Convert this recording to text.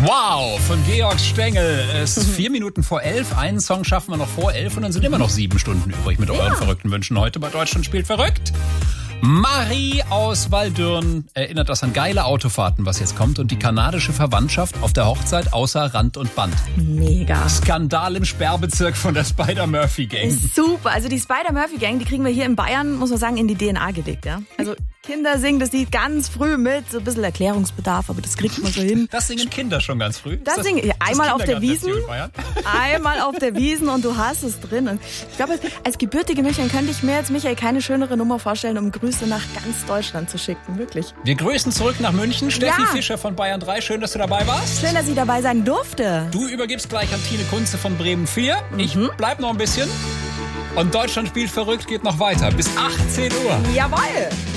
Wow, von Georg Stengel. Es ist 4 Minuten vor 11. Einen Song schaffen wir noch vor 11 und dann sind immer noch 7 Stunden übrig mit euren verrückten Wünschen heute bei Deutschland spielt verrückt. Marie aus Waldürn erinnert das an geile Autofahrten, was jetzt kommt, und die kanadische Verwandtschaft auf der Hochzeit außer Rand und Band. Mega. Skandal im Sperrbezirk von der Spider-Murphy-Gang. Super. Also die Spider-Murphy-Gang, die kriegen wir hier in Bayern, muss man sagen, in die DNA gelegt. Ja? Also Kinder singen das Lied ganz früh mit, so ein bisschen Erklärungsbedarf, aber das kriegt man so hin. Das singen Kinder schon ganz früh? Das singen einmal auf der Wiesn, einmal auf der Wiesn und du hast es drin. Und ich glaube, als gebürtige Münchnerin könnte ich mir jetzt, Michael, keine schönere Nummer vorstellen, um Grüße nach ganz Deutschland zu schicken. Wirklich. Wir grüßen zurück nach München. Steffi Fischer von Bayern 3, schön, dass du dabei warst. Schön, dass ich dabei sein durfte. Du übergibst gleich an Tine Kunze von Bremen 4. Ich bleib noch ein bisschen. Und Deutschland spielt verrückt geht noch weiter bis 18 Uhr. Jawohl.